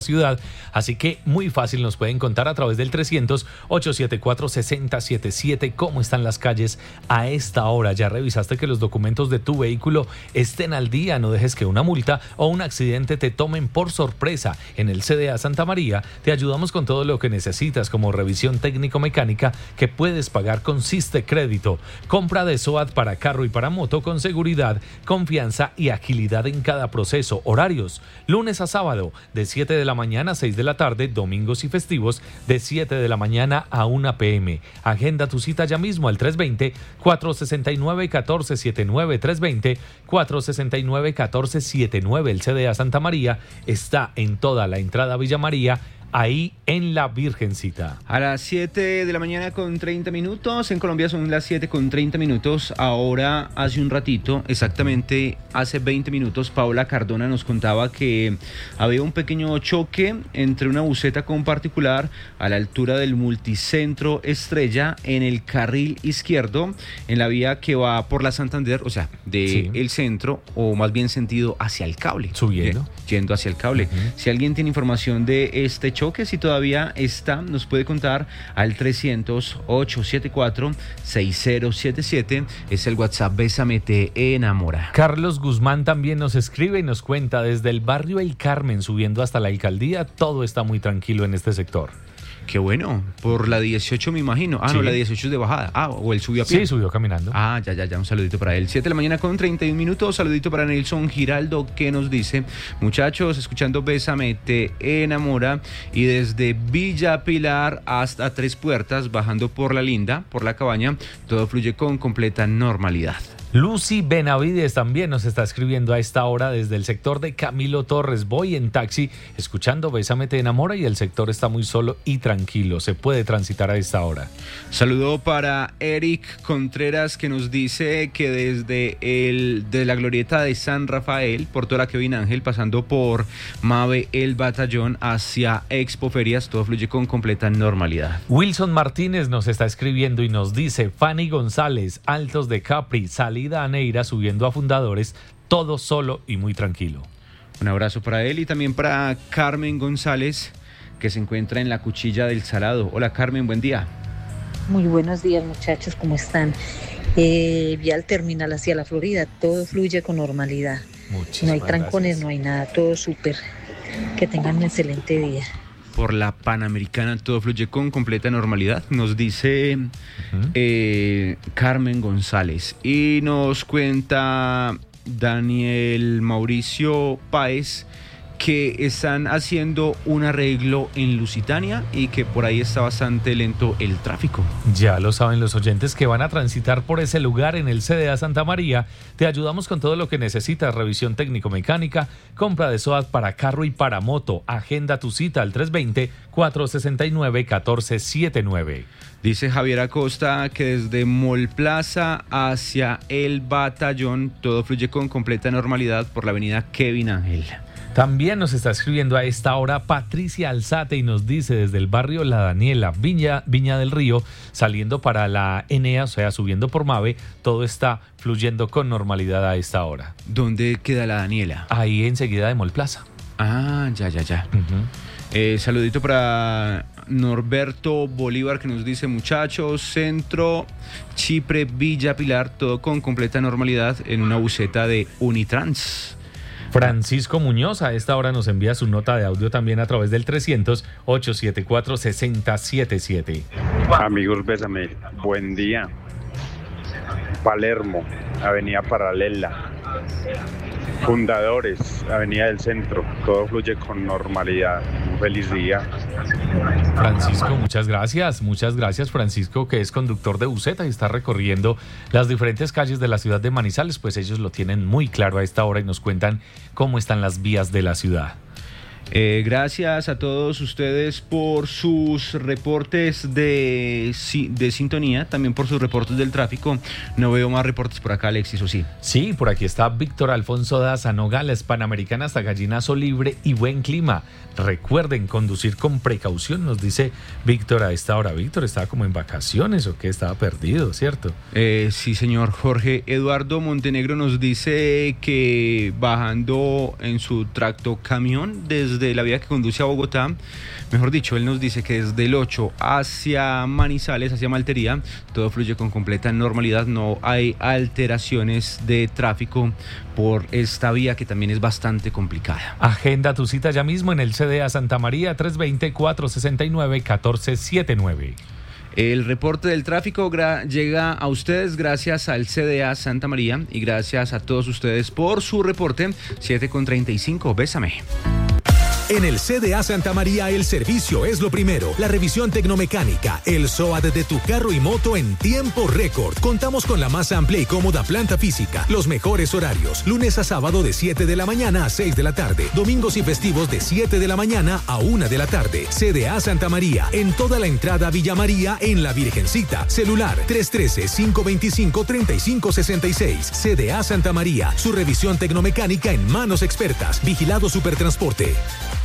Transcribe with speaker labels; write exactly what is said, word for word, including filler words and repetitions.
Speaker 1: ciudad, así que muy fácil nos pueden contar a través del trescientos, ochocientos setenta y cuatro, sesenta setenta y siete cómo están las calles a esta hora. ¿Ya revisaste que los documentos de tu vehículo estén al día? No dejes que una multa o un accidente te tomen por sorpresa. En el C D A Santa María te ayudamos con todo lo que necesitas, como revisión técnico-mecánica que puedes pagar con Siste Crédito, compra de SOAT para carro y para moto con seguridad, confianza y agilidad en cada proceso. Horarios: lunes a sábado de siete de la mañana a seis de la tarde, domingos y festivos de siete de la mañana a una pe eme. Agenda tu cita ya mismo al tres veinte, cuatrocientos sesenta y nueve, catorce setenta y nueve, tres veinte, cuatrocientos sesenta y nueve, catorce setenta y nueve. El C D A Santa María está en toda la entrada a Villa María, ahí en la Virgencita.
Speaker 2: A las siete de la mañana con treinta minutos, en Colombia son las siete con treinta minutos. Ahora, hace un ratito, exactamente hace veinte minutos, Paola Cardona nos contaba que había un pequeño choque entre una buseta con particular a la altura del multicentro Estrella en el carril izquierdo, en la vía que va por la Santander, o sea, de sí. el centro, o más bien sentido hacia el cable.
Speaker 1: Subiendo.
Speaker 2: Yendo hacia el cable. Uh-huh. Si alguien tiene información de este choque, si todavía está, nos puede contar al trescientos, ochocientos setenta y cuatro, sesenta setenta y siete. Es el WhatsApp Bésame Te Enamora.
Speaker 1: Carlos Guzmán también nos escribe y nos cuenta: desde el barrio El Carmen subiendo hasta la alcaldía, todo está muy tranquilo en este sector.
Speaker 2: Qué bueno, por la dieciocho me imagino. Ah, sí. No, la dieciocho es de bajada. Ah, o él subió a pie.
Speaker 1: Sí, subió caminando.
Speaker 2: Ah, ya, ya, ya, un saludito para él. siete de la mañana con treinta y un minutos. Saludito para Nelson Giraldo, que nos dice: muchachos, escuchando Bésame Te Enamora, y desde Villa Pilar hasta Tres Puertas, bajando por La Linda, por la Cabaña, todo fluye con completa normalidad.
Speaker 1: Lucy Benavides también nos está escribiendo a esta hora desde el sector de Camilo Torres. Voy en taxi escuchando Bésame Te Enamora y el sector está muy solo y tranquilo. Se puede transitar a esta hora.
Speaker 2: Saludo para Eric Contreras, que nos dice que desde el de la glorieta de San Rafael, por toda la Kevin Ángel, pasando por Mave El Batallón hacia Expo Ferias, todo fluye con completa normalidad.
Speaker 1: Wilson Martínez nos está escribiendo y nos dice: Fanny González, Altos de Capri, salida a Neira, subiendo a Fundadores, todo solo y muy tranquilo.
Speaker 2: Un abrazo para él y también para Carmen González, que se encuentra en la Cuchilla del Salado. Hola Carmen, buen día.
Speaker 3: Muy buenos días, muchachos, ¿cómo están? Eh, vía al terminal hacia la Florida, todo fluye con normalidad. Muchísimas no hay trancones, gracias. No hay nada, todo súper. Que tengan un excelente día.
Speaker 2: Por la Panamericana todo fluye con completa normalidad, nos dice uh-huh. eh, Carmen González. Y nos cuenta Daniel Mauricio Páez que están haciendo un arreglo en Lusitania y que por ahí está bastante lento el tráfico.
Speaker 1: Ya lo saben los oyentes que van a transitar por ese lugar en el C D A Santa María. Te ayudamos con todo lo que necesitas: revisión técnico-mecánica, compra de SOAT para carro y para moto. Agenda tu cita al tres veinte, cuatrocientos sesenta y nueve, catorce setenta y nueve.
Speaker 2: Dice Javier Acosta que desde Mall Plaza hacia el Batallón todo fluye con completa normalidad por la avenida Kevin Ángel.
Speaker 1: También nos está escribiendo a esta hora Patricia Alzate y nos dice: desde el barrio La Daniela, Viña, Viña del Río, saliendo para la Enea, o sea, subiendo por Mave, todo está fluyendo con normalidad a esta hora.
Speaker 2: ¿Dónde queda La Daniela?
Speaker 1: Ahí enseguida de Mall Plaza.
Speaker 2: Ah, ya, ya, ya. Uh-huh. Eh, saludito para Norberto Bolívar, que nos dice: muchachos, Centro, Chipre, Villa Pilar, todo con completa normalidad en una buseta de Unitrans.
Speaker 1: Francisco Muñoz a esta hora nos envía su nota de audio también a través del trescientos, ochocientos setenta y cuatro, sesenta setenta y siete.
Speaker 4: Amigos, bésame, buen día. Palermo, Avenida Paralela. Fundadores, Avenida del Centro, todo fluye con normalidad. Un feliz día.
Speaker 1: Francisco, muchas gracias, muchas gracias Francisco, que es conductor de buseta y está recorriendo las diferentes calles de la ciudad de Manizales, pues ellos lo tienen muy claro a esta hora y nos cuentan cómo están las vías de la ciudad.
Speaker 2: Eh, gracias a todos ustedes por sus reportes de, de sintonía, también por sus reportes del tráfico. No veo más reportes por acá, Alexis, ¿o sí?
Speaker 1: Sí, por aquí está Víctor Alfonso Daza, Nogales, Panamericana hasta Gallinazo libre y buen clima. Recuerden conducir con precaución, nos dice Víctor a esta hora. Víctor, ¿estaba como en vacaciones o qué? Estaba perdido, ¿cierto?
Speaker 2: Eh, sí, señor. Jorge Eduardo Montenegro nos dice que bajando en su tractocamión desde desde la vía que conduce a Bogotá. Mejor dicho, él nos dice que desde el ocho hacia Manizales, hacia Maltería, todo fluye con completa normalidad. No hay alteraciones de tráfico por esta vía que también es bastante complicada.
Speaker 1: Agenda tu cita ya mismo en el C D A Santa María, tres dos cero, cuatro seis nueve, uno cuatro siete nueve.
Speaker 2: El reporte del tráfico gra- llega a ustedes gracias al C D A Santa María y gracias a todos ustedes por su reporte. siete con treinta y cinco, bésame.
Speaker 5: En el C D A Santa María el servicio es lo primero. La revisión tecnomecánica, el S O A D de tu carro y moto en tiempo récord. Contamos con la más amplia y cómoda planta física, los mejores horarios, lunes a sábado de siete de la mañana a seis de la tarde, domingos y festivos de siete de la mañana a una de la tarde. C D A Santa María, en toda la entrada a Villa María en La Virgencita. Celular tres uno tres, cinco dos cinco, tres cinco seis seis. C D A Santa María, su revisión tecnomecánica en manos expertas. Vigilado Supertransporte.